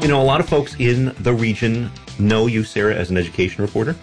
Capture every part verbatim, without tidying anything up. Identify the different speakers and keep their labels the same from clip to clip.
Speaker 1: You know, a lot of folks in the region know you, Sarah, as an education reporter.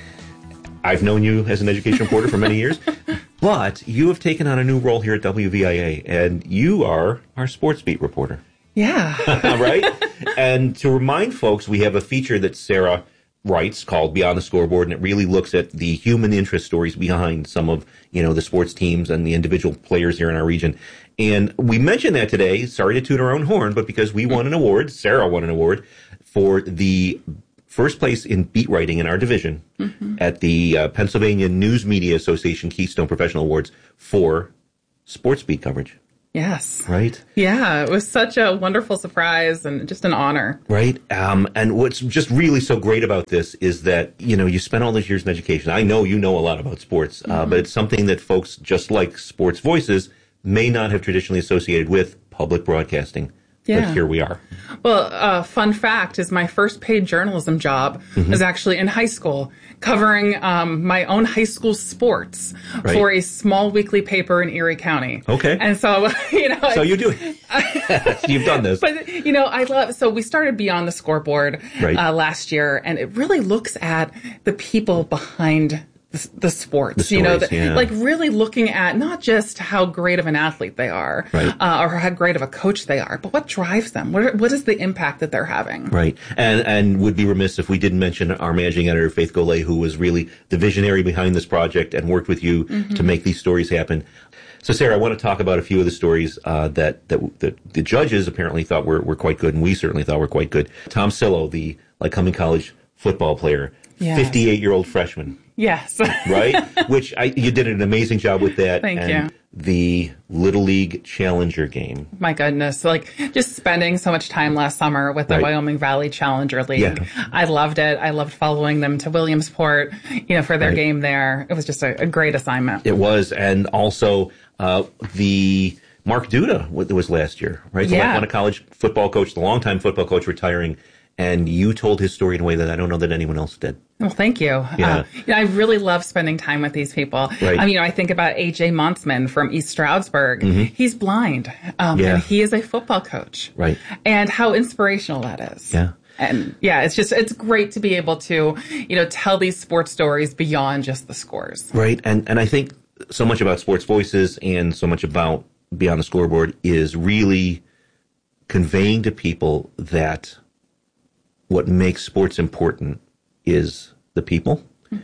Speaker 1: I've known you as an education reporter for many years. But you have taken on a new role here at W V I A, and you are our sports beat reporter.
Speaker 2: Yeah.
Speaker 1: Right? And to remind folks, we have a feature that Sarah writes called Beyond the Scoreboard, and it really looks at the human interest stories behind some of, you know, the sports teams and the individual players here in our region. And we mentioned that today, sorry to toot our own horn, but because we won an award, Sarah won an award for the first place in beat writing in our division mm-hmm. at the uh, Pennsylvania News Media Association Keystone Professional Awards for sports beat coverage.
Speaker 2: Yes.
Speaker 1: Right?
Speaker 2: Yeah, it was such a wonderful surprise and just an honor.
Speaker 1: Right. Um, and what's just really so great about this is that, you know, you spent all those years in education. I know you know a lot about sports, uh, mm-hmm. but it's something that folks, just like Sports Voices, may not have traditionally associated with public broadcasting.
Speaker 2: Yeah.
Speaker 1: But here we are.
Speaker 2: Well, uh, fun fact is my first paid journalism job mm-hmm. was actually in high school, covering um, my own high school sports right. for a small weekly paper in Erie County.
Speaker 1: Okay.
Speaker 2: And so, you know.
Speaker 1: So you do. You've done this.
Speaker 2: But, you know, I love, so we started Beyond the Scoreboard
Speaker 1: right.
Speaker 2: uh, last year, and it really looks at the people behind The, the sports,
Speaker 1: the stories,
Speaker 2: you know, the,
Speaker 1: yeah.
Speaker 2: like really looking at not just how great of an athlete they are
Speaker 1: right.
Speaker 2: uh, or how great of a coach they are, but what drives them. What, are, what is the impact that they're having?
Speaker 1: Right. And and would be remiss if we didn't mention our managing editor, Faith Golay, who was really the visionary behind this project and worked with you mm-hmm. to make these stories happen. So, Sarah, I want to talk about a few of the stories uh, that, that that the judges apparently thought were, were quite good, and we certainly thought were quite good. Tom Sillo, the Lycoming College football player,
Speaker 2: yes.
Speaker 1: fifty-eight-year-old freshman.
Speaker 2: Yes.
Speaker 1: Right? Which I, you did an amazing job with that.
Speaker 2: Thank
Speaker 1: and
Speaker 2: you.
Speaker 1: The Little League Challenger game.
Speaker 2: My goodness. Like just spending so much time last summer with the right. Wyoming Valley Challenger League.
Speaker 1: Yeah.
Speaker 2: I loved it. I loved following them to Williamsport, you know, for their right. game there. It was just a, a great assignment.
Speaker 1: It was. And also, uh, the Mark Duda was last year, right? The
Speaker 2: yeah.
Speaker 1: Lackawanna College football coach, the longtime football coach retiring. And you told his story in a way that I don't know that anyone else did.
Speaker 2: Well, thank you.
Speaker 1: Yeah.
Speaker 2: Uh, you know, I really love spending time with these people.
Speaker 1: Right.
Speaker 2: I mean, you know, I think about A J Montsman from East Stroudsburg. Mm-hmm. He's blind, um,
Speaker 1: yeah.
Speaker 2: and he is a football coach.
Speaker 1: Right.
Speaker 2: And how inspirational that is.
Speaker 1: Yeah.
Speaker 2: And yeah, it's just, it's great to be able to, you know, tell these sports stories beyond just the scores.
Speaker 1: Right. And, and I think so much about Sports Voices and so much about Beyond the Scoreboard is really conveying to people that what makes sports important is the people mm-hmm.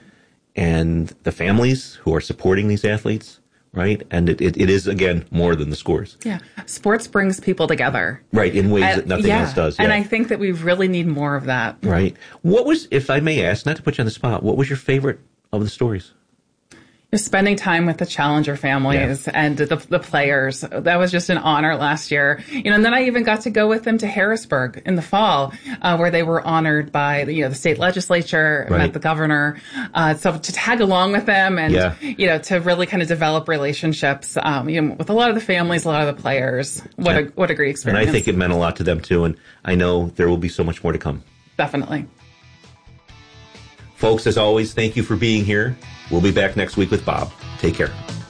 Speaker 1: and the families who are supporting these athletes, right? And it, it, it is, again, more than the scores.
Speaker 2: Yeah. Sports brings people together.
Speaker 1: Right, in ways
Speaker 2: and,
Speaker 1: that nothing
Speaker 2: yeah.
Speaker 1: else does. Yeah.
Speaker 2: And I think that we really need more of that.
Speaker 1: Right. What was, if I may ask, not to put you on the spot, what was your favorite of the stories?
Speaker 2: Spending time with the Challenger families yeah. and the, the players. That was just an honor last year. You know, and then I even got to go with them to Harrisburg in the fall, uh, where they were honored by the, you know, the state legislature,
Speaker 1: right.
Speaker 2: met the governor. Uh, so to tag along with them and,
Speaker 1: yeah.
Speaker 2: you know, to really kind of develop relationships, um, you know, with a lot of the families, a lot of the players. What
Speaker 1: and,
Speaker 2: a, what a great experience.
Speaker 1: And I think it meant a lot to them too. And I know there will be so much more to come.
Speaker 2: Definitely.
Speaker 1: Folks, as always, thank you for being here. We'll be back next week with Bob. Take care.